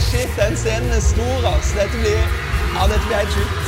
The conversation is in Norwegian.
shit, den scenen er stor, ass. Dette blir helt sjukt.